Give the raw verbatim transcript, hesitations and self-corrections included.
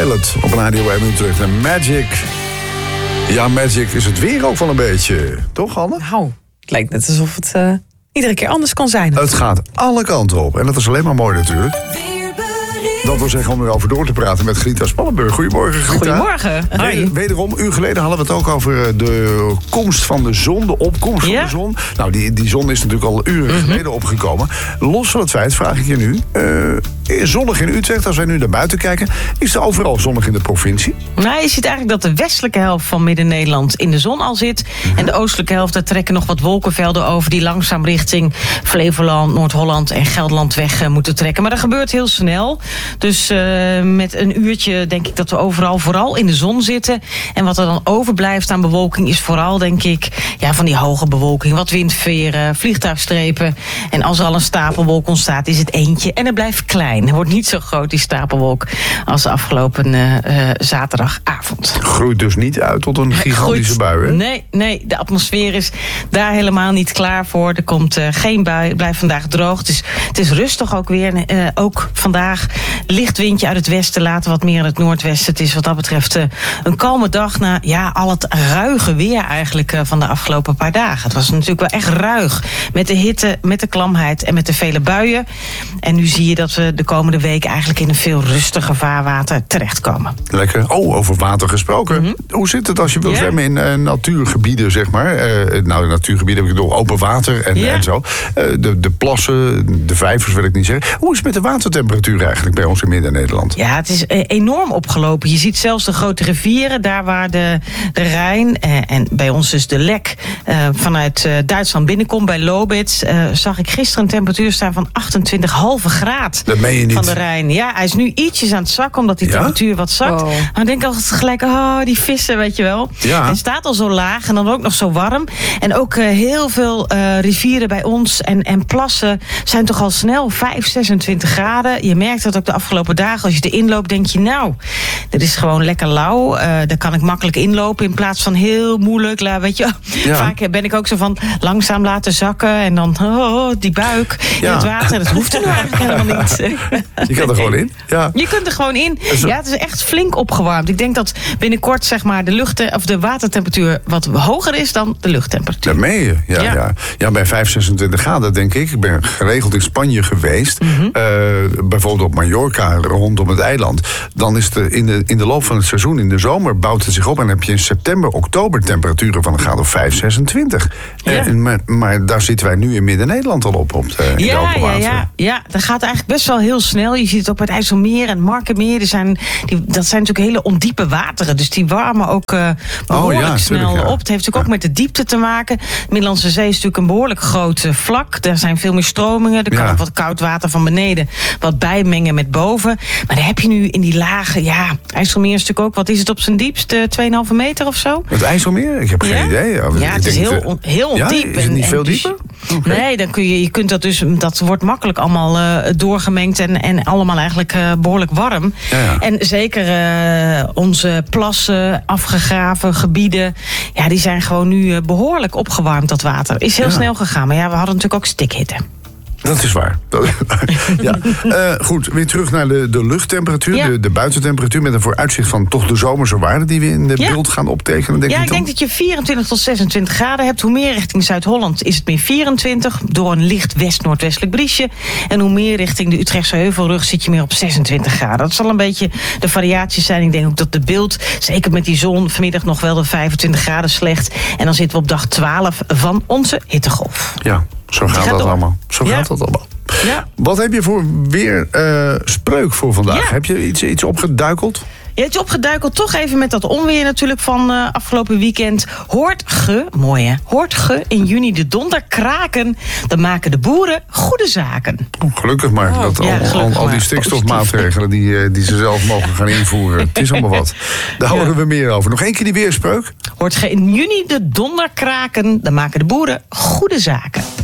Pilot op Radio één Utrecht en Magic. Ja, Magic is het weer ook wel een beetje. Toch, Anne? Nou, het lijkt net alsof het uh, iedere keer anders kan zijn. Het gaat alle kanten op. En dat is alleen maar mooi natuurlijk. Dat wil zeggen om erover door te praten met Grita Spannenburg. Goedemorgen, Grita. Goedemorgen. Weder, wederom, een uur geleden hadden we het ook over de komst van de zon, de opkomst ja. van de zon. Nou, die, die zon is natuurlijk al uren mm-hmm. geleden opgekomen. Los van het feit, vraag ik je nu, uh, zonnig in Utrecht, als wij nu naar buiten kijken, is er overal zonnig in de provincie? Nou, je ziet eigenlijk dat de westelijke helft van Midden-Nederland in de zon al zit. Mm-hmm. En de oostelijke helft, daar trekken nog wat wolkenvelden over die langzaam richting Flevoland, Noord-Holland en Gelderland weg uh, moeten trekken. Maar dat gebeurt heel snel. Dus uh, met een uurtje denk ik dat we overal vooral in de zon zitten. En wat er dan overblijft aan bewolking is vooral, denk ik, ja, van die hoge bewolking. Wat windveren, vliegtuigstrepen. En als er al een stapelwolk ontstaat, is het eentje. En het blijft klein. Het wordt niet zo groot, die stapelwolk, als de afgelopen uh, uh, zaterdagavond. Groeit dus niet uit tot een gigantische Groeit, bui, hè? Nee, nee, de atmosfeer is daar helemaal niet klaar voor. Er komt uh, geen bui, het blijft vandaag droog. Het is, het is rustig ook weer. Uh, ook vandaag licht windje uit het westen, later wat meer in het noordwesten. Het is wat dat betreft uh, een kalme dag na ja, al het ruige weer eigenlijk uh, van de afgelopen paar dagen. Het was natuurlijk wel echt ruig. Met de hitte, met de klamheid en met de vele buien. En nu zie je dat we de komende week eigenlijk in een veel rustiger vaarwater terechtkomen. Lekker. Oh, over water gesproken. Mm-hmm. Hoe zit het als je wil yeah. zwemmen in uh, natuurgebieden, zeg maar? Uh, nou, natuurgebieden heb ik door open water en, yeah. en zo. Uh, de, de plassen, de vijvers wil ik niet zeggen. Hoe is het met de watertemperatuur eigenlijk bij ons in Midden-Nederland? Ja, het is enorm opgelopen. Je ziet zelfs de grote rivieren, daar waar de, de Rijn eh, en bij ons dus de Lek eh, vanuit uh, Duitsland binnenkomt, bij Lobitz, uh, zag ik gisteren een temperatuur staan van achtentwintig komma vijf graad. Dat meen je niet. Van de Rijn. Ja, hij is nu ietsjes aan het zakken, omdat die ja? temperatuur wat zakt. Oh. Maar ik denk altijd gelijk, oh, die vissen, weet je wel. Ja. Hij staat al zo laag en dan ook nog zo warm. En ook uh, heel veel uh, rivieren bij ons en, en plassen zijn toch al snel vijf, zesentwintig graden. Je merkt dat ook de afgelopen dagen, als je erin loopt, denk je, nou, dit is gewoon lekker lauw. Uh, daar kan ik makkelijk inlopen in plaats van heel moeilijk. La, weet je, ja. Vaak ben ik ook zo van langzaam laten zakken en dan oh, die buik ja. in het water. Dat hoeft er nou eigenlijk helemaal niet. Je kan er gewoon in. Ja. Je kunt er gewoon in. Ja, het is echt flink opgewarmd. Ik denk dat binnenkort zeg maar de lucht of de watertemperatuur wat hoger is dan de luchttemperatuur. Dat meen je. Ja, ja. Ja. ja bij vijf, zesentwintig graden denk ik. Ik ben geregeld in Spanje geweest. Mm-hmm. Uh, bijvoorbeeld op Mallorca, rondom het eiland. Dan is de, in, de, in de loop van het seizoen, in de zomer, bouwt het zich op. En dan heb je in september, oktober temperaturen van een graad of vijf, zesentwintig. Ja. En, maar, maar daar zitten wij nu in Midden-Nederland al op. op de, in ja, de ja, ja, ja, dat gaat eigenlijk best wel heel snel. Je ziet het ook bij het IJsselmeer en het Markermeer. Die zijn, die, dat zijn natuurlijk hele ondiepe wateren. Dus die warmen ook uh, behoorlijk oh, ja, snel tuurlijk, ja. op. Het heeft natuurlijk ja. ook met de diepte te maken. De Middellandse Zee is natuurlijk een behoorlijk groot uh, vlak. Er zijn veel meer stromingen. Er kan ja. ook wat koud water van beneden wat bijmengen met boven. Maar dan heb je nu in die lage, ja, IJsselmeer is natuurlijk ook, wat is het op zijn diepst? Uh, twee komma vijf meter of zo? Het IJsselmeer? Ik heb geen ja? idee. Ja, ja het is heel, on, heel ja, diep. Is het niet en, veel en dieper? Dus, okay. Nee, dan kun je, je kunt dat dus, dat wordt makkelijk allemaal uh, doorgemengd en, en allemaal eigenlijk uh, behoorlijk warm. Ja, ja. En zeker uh, onze plassen, afgegraven gebieden, ja, die zijn gewoon nu uh, behoorlijk opgewarmd, dat water. Is heel ja. snel gegaan, maar ja, we hadden natuurlijk ook stikhitte. Dat is waar. Dat, ja. uh, goed, weer terug naar de, de luchttemperatuur, ja. de, de buitentemperatuur, met een vooruitzicht van toch de zomerse waarden die we in de ja. beeld gaan optekenen. Denk ja, ik ik dan? denk dat je vierentwintig tot zesentwintig graden hebt. Hoe meer richting Zuid-Holland is het meer vierentwintig, door een licht west-noordwestelijk briesje. En hoe meer richting de Utrechtse Heuvelrug zit je meer op zesentwintig graden. Dat zal een beetje de variaties zijn. Ik denk ook dat de beeld, zeker met die zon, vanmiddag nog wel de vijfentwintig graden slecht. En dan zitten we op dag twaalf van onze hittegolf. Ja. Zo gaat, gaat dat door. allemaal. Zo ja. gaat dat allemaal. Ja. Wat heb je voor weer uh, spreuk voor vandaag? Ja. Heb je iets, iets opgeduikeld? Je hebt je opgeduikeld toch even met dat onweer natuurlijk van uh, afgelopen weekend. Hoort ge, mooi hè, hoort ge in juni de donder kraken, dan maken de boeren goede zaken. Oh, gelukkig maar. Oh, dat ja, al, gelukkig al, al die stikstofmaatregelen die, uh, die ze zelf mogen gaan invoeren. Het is allemaal wat. Daar ja. horen we meer over. Nog één keer die weerspreuk. Hoort ge in juni de donder kraken, dan maken de boeren goede zaken.